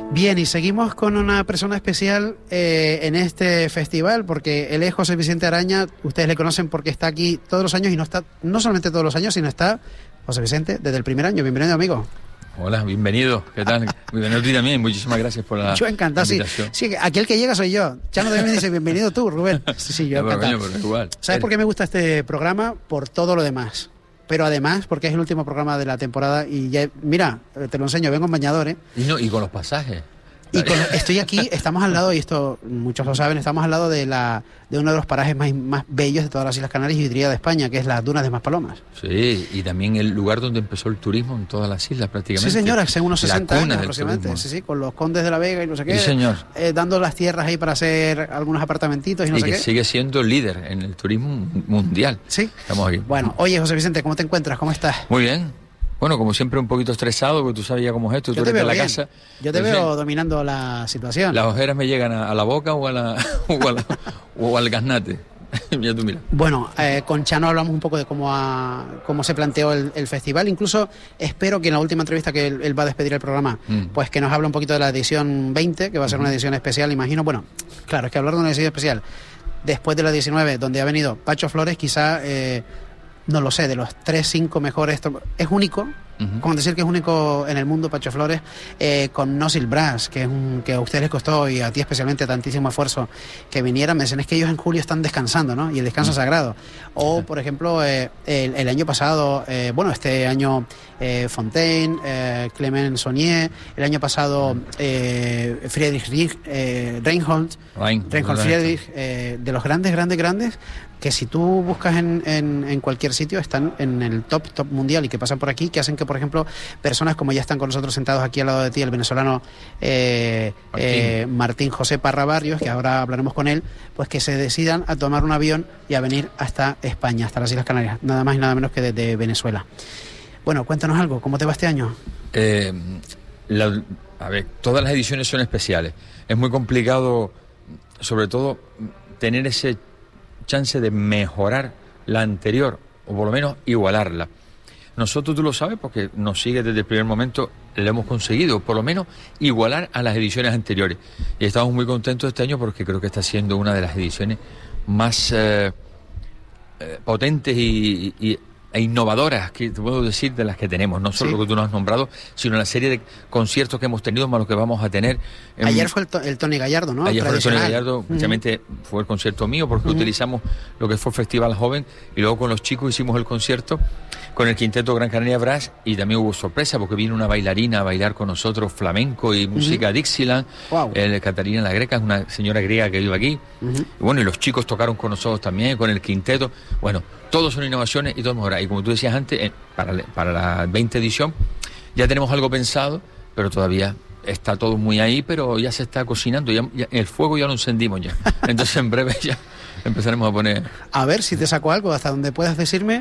Bien, y seguimos con una persona especial en este festival, porque él es José Vicente Araña. Ustedes le conocen porque está aquí todos los años, y no solamente todos los años, sino está José Vicente desde el primer año. Bienvenido, amigo. Hola, bienvenido. ¿Qué tal? Bienvenido a ti también. Muchísimas gracias por la Yo encantado, invitación. Sí, aquel que llega soy yo. Chano también me dice, bienvenido tú, Rubén. Sí, yo encantado. Pero igual. ¿Sabes por qué me gusta este programa? Por todo lo demás. Pero además, porque es el último programa de la temporada y ya, mira, te lo enseño, vengo en bañador, ¿eh? Y con los pasajes. Estoy aquí, estamos al lado, y esto muchos lo saben, estamos al lado de uno de los parajes más bellos de todas las Islas Canarias y diría de España, que es las Dunas de Maspalomas. Sí, y también el lugar donde empezó el turismo en todas las islas prácticamente. Sí, señora, hace unos 60 años aproximadamente. Turismo. Sí, con los condes de la Vega y no sé qué. Sí, señor. Dando las tierras ahí para hacer algunos apartamentitos y no sé qué. Y qué. que sigue siendo líder en el turismo mundial. Sí. Estamos aquí. Bueno, oye, José Vicente, ¿cómo te encuentras? ¿Cómo estás? Muy bien. Bueno, como siempre, un poquito estresado, porque tú sabes ya cómo es esto, tú eres de la casa. Yo te veo dominando la situación. Las ojeras me llegan a la boca o al gaznate. Ya tú mira. Bueno, con Chano hablamos un poco de cómo se planteó el festival. Incluso espero que en la última entrevista que él va a despedir el programa, pues que nos hable un poquito de la edición 20, que va a ser una edición especial, imagino. Bueno, claro, es que hablar de una edición especial después de la 19, donde ha venido Pacho Flores, quizá... no lo sé, de los 3-5 mejores, es único, como decir que es único en el mundo Pacho Flores, con Nosil Brass, que a ustedes les costó, y a ti especialmente, tantísimo esfuerzo que vinieran. Me dicen, es que ellos en julio están descansando, ¿no? Y el descanso es sagrado. O, por ejemplo, el año pasado, este año Fontaine, Clement Saunier, el año pasado Friedrich Reinhold Friedrich, de los grandes, que si tú buscas en cualquier sitio están en el top mundial y que pasan por aquí, que hacen que, por ejemplo, personas como ya están con nosotros sentados aquí al lado de ti, el venezolano Martín José Parra Barrios, que ahora hablaremos con él, pues que se decidan a tomar un avión y a venir hasta España, hasta las Islas Canarias, nada más y nada menos que desde Venezuela. Bueno, cuéntanos algo, ¿cómo te va este año? A ver, todas las ediciones son especiales. Es muy complicado, sobre todo, tener ese chance de mejorar la anterior, o por lo menos igualarla. Nosotros, tú lo sabes, porque nos sigue desde el primer momento, lo hemos conseguido, por lo menos igualar a las ediciones anteriores. Y estamos muy contentos este año porque creo que está siendo una de las ediciones más potentes e innovadoras, que te puedo decir, de las que tenemos, no solo lo que tú nos has nombrado, sino la serie de conciertos que hemos tenido, más lo que vamos a tener. Ayer fue el Tony Gallardo, ¿no? Ayer fue el Tony Gallardo, precisamente fue el concierto mío, porque utilizamos lo que fue Festival Joven, y luego con los chicos hicimos el concierto con el quinteto Gran Canaria Brass, y también hubo sorpresa, porque vino una bailarina a bailar con nosotros flamenco y música Dixieland. Wow. Catalina la Greca, es una señora griega que vive aquí. Y bueno, y los chicos tocaron con nosotros también, con el quinteto. Bueno, todos son innovaciones y todo mejora. Y como tú decías antes, para la 20 edición ya tenemos algo pensado, pero todavía está todo muy ahí, pero ya se está cocinando, ya el fuego ya lo encendimos ya. Entonces en breve ya empezaremos a poner... A ver si te saco algo, hasta donde puedas decirme.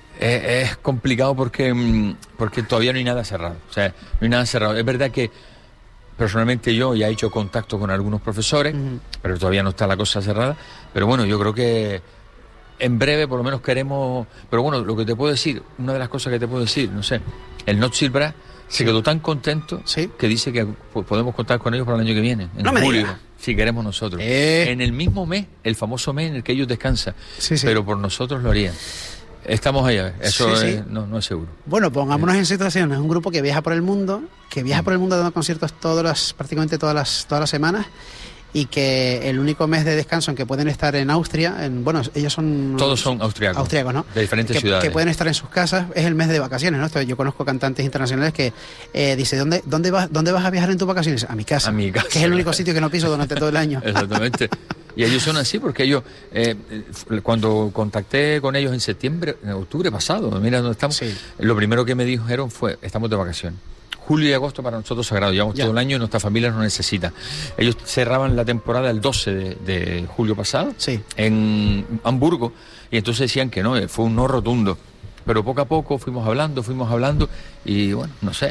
Es complicado porque todavía no hay nada cerrado. O sea, no hay nada cerrado. Es verdad que personalmente yo ya he hecho contacto con algunos profesores, pero todavía no está la cosa cerrada. Pero bueno, yo creo que en breve por lo menos queremos... Pero bueno, lo que te puedo decir, una de las cosas que te puedo decir, no sé, el Nosil Brass se quedó tan contento que dice que podemos contar con ellos para el año que viene, en julio, si queremos nosotros. En el mismo mes, el famoso mes en el que ellos descansan, pero por nosotros lo harían. Estamos ahí, a ver. Eso no es seguro. Bueno, pongámonos en situación. Es un grupo que viaja por el mundo, dando conciertos prácticamente todas las semanas, y que el único mes de descanso en que pueden estar en Austria, ellos son... Todos son austriacos, ¿no? De diferentes ciudades. Que pueden estar en sus casas, es el mes de vacaciones, ¿no? Yo conozco cantantes internacionales que dice, ¿dónde vas a viajar en tus vacaciones? A mi casa. Que es el único sitio que no piso durante todo el año. Exactamente. Y ellos son así porque ellos, cuando contacté con ellos en octubre pasado, mira dónde estamos, lo primero que me dijeron fue, estamos de vacaciones. Julio y agosto para nosotros sagrado, llevamos todo el año y nuestra familia nos necesita. Ellos cerraban la temporada el 12 de julio pasado en Hamburgo, y entonces decían que no, fue un no rotundo. Pero poco a poco fuimos hablando y bueno, no sé,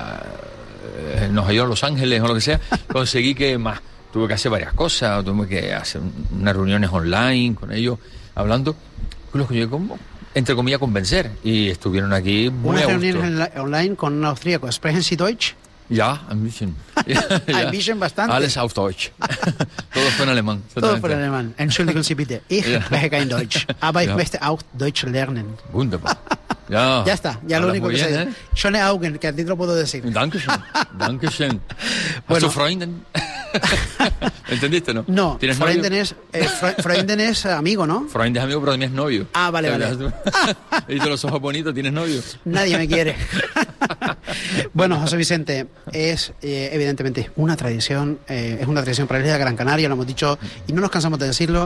nos ayudó a Los Ángeles o lo que sea, conseguí que más. Tuve que hacer varias cosas, tuve que hacer unas reuniones online con ellos, hablando, con los que yo entre comillas convencer, y estuvieron aquí muy a gusto. ¿Unas reuniones online con un austríaco? ¿Sprechen Sie Deutsch? Ja, ein bisschen. Ein bisschen bastante. Alles auf Deutsch. Todo fue en alemán. Todo fue en alemán. Entschuldigen Sie bitte. Ich spreche kein Deutsch. Aber ich möchte auch Deutsch lernen. Wunderbar. Ya está, ya lo único que sé. Schöne Augen, que a ti te lo puedo decir. Dankeschön, Dankeschön. ¿Hast du Freunden? ¿Entendiste, no? No, ¿Tienes Freunden novio? Freunden es amigo, ¿no? Freund es amigo, pero también es novio. Ah, vale. ¿Viste los ojos bonitos? ¿Tienes novio? Nadie me quiere. Bueno, José Vicente, es evidentemente una tradición, es una tradición para la isla de Gran Canaria, lo hemos dicho y no nos cansamos de decirlo.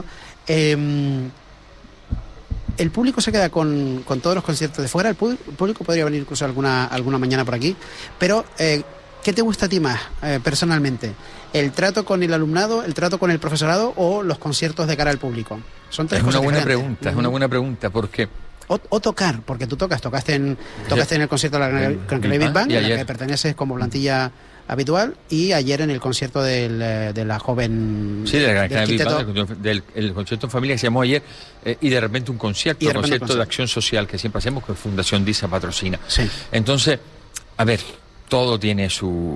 El público se queda con todos los conciertos de fuera. El público podría venir incluso alguna mañana por aquí. Pero, ¿qué te gusta a ti más, personalmente? ¿El trato con el alumnado, el trato con el profesorado o los conciertos de cara al público? Son tres cosas diferentes. Es una buena pregunta, porque... O tocar, porque tú tocaste en el concierto de la Gran Canaria Big Band, a la que perteneces como plantilla habitual, y ayer en el concierto de la joven... Sí, de la Gran Canaria Big Band, el concierto en familia que se llamó ayer, y de repente un concierto de acción social que siempre hacemos, que Fundación DISA patrocina. Sí. Entonces, a ver, todo tiene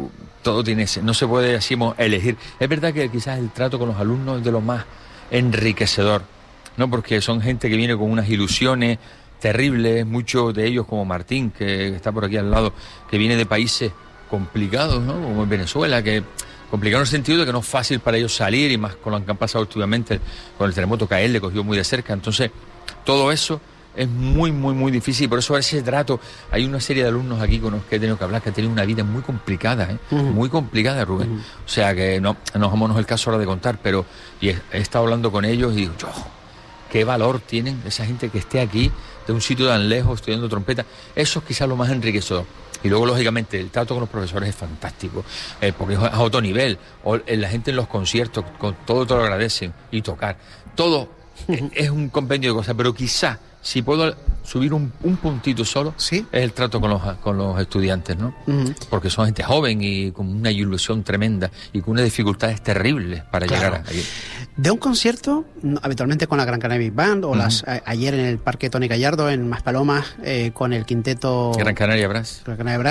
no se puede, decimos, elegir. Es verdad que quizás el trato con los alumnos es de lo más enriquecedor, ¿no? Porque son gente que viene con unas ilusiones terribles, muchos de ellos como Martín, que está por aquí al lado, que viene de países complicados, ¿no? Como en Venezuela, que complicado en el sentido de que no es fácil para ellos salir, y más con lo que han pasado últimamente con el terremoto, que a él le cogió muy de cerca. Entonces, todo eso es muy, muy, muy difícil, y por eso ese trato, hay una serie de alumnos aquí con los que he tenido que hablar, que han tenido una vida muy complicada, muy complicada, Rubén. O sea, que no es el caso ahora de contar, pero he estado hablando con ellos y digo, qué valor tienen esa gente que esté aquí, de un sitio tan lejos, estudiando trompeta. Eso es quizás lo más enriquecedor. Y luego, lógicamente, el trato con los profesores es fantástico, porque es a otro nivel. O la gente en los conciertos, con todo te lo agradecen, y tocar. Todo es un compendio de cosas, pero quizás, si puedo subir un puntito solo, ¿sí? Es el trato con los estudiantes, ¿no? Porque son gente joven y con una ilusión tremenda y con unas dificultades terribles para llegar allí. De un concierto, habitualmente con la Gran Canaria Big Band, o ayer en el Parque Tony Gallardo, en Maspalomas, con el quinteto... Gran Canaria Brass.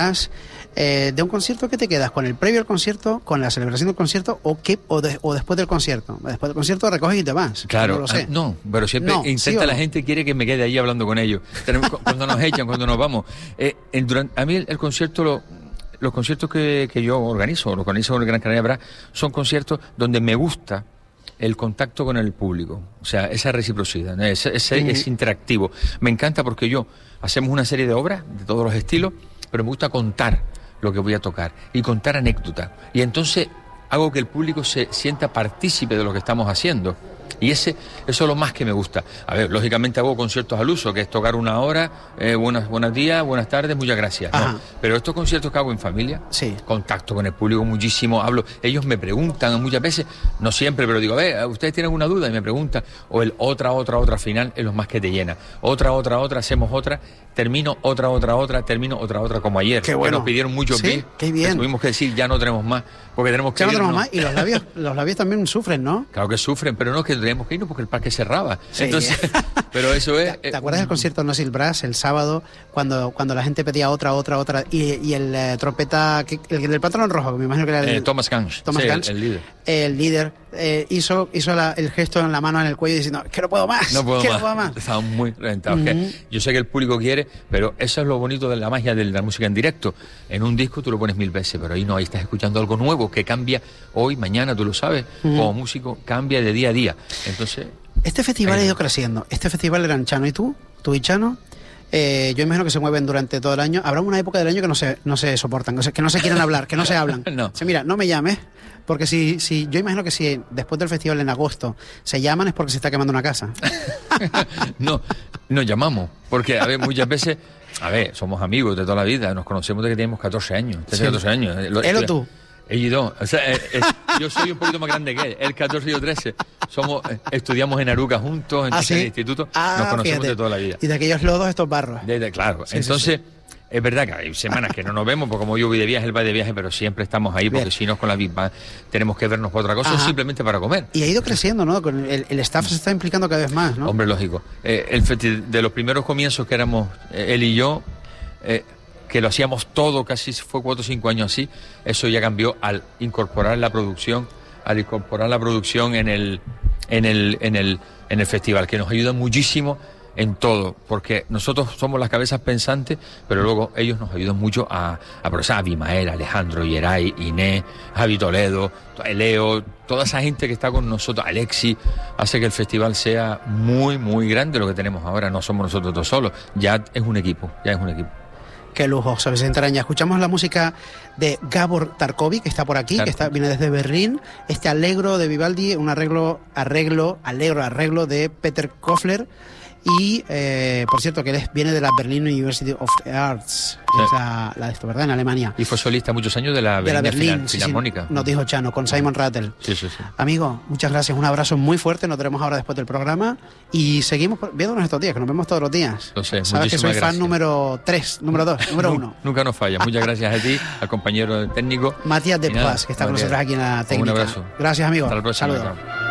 De un concierto, ¿qué te quedas? ¿Con el previo al concierto, con la celebración del concierto, o después del concierto? Después del concierto recoges y te vas. Claro, no lo sé. Pero siempre la gente quiere que me quede ahí hablando con ellos. Cuando nos echan, cuando nos vamos. A mí el concierto, los conciertos que yo organizo con el Gran Canaria Brass, son conciertos donde me gusta el contacto con el público, o sea, esa reciprocidad, es interactivo. Me encanta porque hacemos una serie de obras de todos los estilos, pero me gusta contar lo que voy a tocar y contar anécdotas, y entonces hago que el público se sienta partícipe de lo que estamos haciendo. Y eso es lo más que me gusta. A ver, lógicamente hago conciertos al uso, que es tocar una hora, buenos días, buenas tardes, muchas gracias, ¿no? Pero estos conciertos que hago en familia, contacto con el público muchísimo, hablo, ellos me preguntan muchas veces, no siempre, pero digo, a ver, ¿ustedes tienen alguna duda? Y me preguntan, o el otra final es lo más que te llena. Otra, hacemos otra, termino otra, termino otra, como ayer. Qué bueno. Que nos pidieron muchos bits, qué bien. Tuvimos que decir, ya no tenemos más, porque tenemos que irnos. Más, y los labios también sufren, ¿no? Claro que sufren, pero no es que tenemos que irnos porque el parque cerraba. Sí. Entonces, pero eso es... ¿Te acuerdas del concierto de Nosil Brass el sábado, cuando la gente pedía otra, y el trompeta, el del pantalón rojo, que me imagino que era el... Thomas Gansch, el líder. El líder hizo el gesto en la mano en el cuello diciendo, que no puedo más. No puedo más. Estaban muy reventados. Yo sé que el público quiere, pero eso es lo bonito de la magia de la música en directo. En un disco tú lo pones 1000 veces, pero ahí no, ahí estás escuchando algo nuevo que cambia hoy, mañana, tú lo sabes. Como músico cambia de día a día. Entonces... Este festival ha ido creciendo. Este festival eran Chano y tú y Chano. Yo imagino que se mueven durante todo el año. Habrá una época del año que no se soportan, que no se quieren hablar, que no se hablan. No. Mira, no me llames, porque si yo imagino que si después del festival en agosto se llaman es porque se está quemando una casa. No, nos llamamos, porque a ver, muchas veces, somos amigos de toda la vida, nos conocemos desde que teníamos 14 años. 14 años. ¿Él o tú? Él y yo, yo soy un poquito más grande que él 14 y yo 13. Estudiamos en Aruca juntos, en el instituto, nos conocemos de toda la vida. Y de aquellos lodos, estos barros. Claro, entonces, es verdad que hay semanas que no nos vemos, porque como yo voy de viaje, él va de viaje, pero siempre estamos ahí, porque si no con la Big Band tenemos que vernos por otra cosa, o simplemente para comer. Y ha ido creciendo, ¿no? Con el staff se está implicando cada vez más, ¿no? Hombre, lógico. De los primeros comienzos que éramos él y yo... que lo hacíamos todo, casi fue 4 o 5 años así, eso ya cambió al incorporar la producción en el festival, que nos ayuda muchísimo en todo, porque nosotros somos las cabezas pensantes, pero luego ellos nos ayudan mucho a procesar. Abimael, Alejandro, Yeray, Inés, Javi Toledo, Leo, toda esa gente que está con nosotros, Alexi, hace que el festival sea muy, muy grande lo que tenemos ahora. No somos nosotros dos solos, ya es un equipo. Qué lujo, San Vicente Araña. Escuchamos la música de Gábor Tarkovic, que está por aquí, claro, que viene desde Berlín. Este Allegro de Vivaldi, un arreglo de Peter Kofler. Y, por cierto, que él viene de la Berlin University of Arts, sí, la de esto, ¿verdad?, en Alemania. Y fue solista muchos años de la Berlín Filarmónica. Sí, nos dijo Chano, con Simon Rattle. Sí. Amigo, muchas gracias, un abrazo muy fuerte, nos veremos ahora después del programa y seguimos viéndonos estos días, que nos vemos todos los días. Lo sé, sabes que soy gracias. Fan número 3, número 2, número 1. Nunca nos falla. Muchas gracias a ti, al compañero técnico. Matías de Paz, que está con nosotros aquí en la técnica. Un abrazo. Gracias, amigo. Hasta la próxima. Saludos.